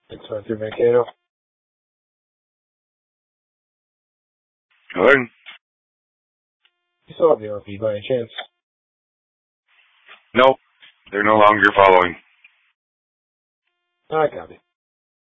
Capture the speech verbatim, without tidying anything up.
six one three Mankato. Hello? You still have the R P by any chance? Nope. They're no longer following. I copy.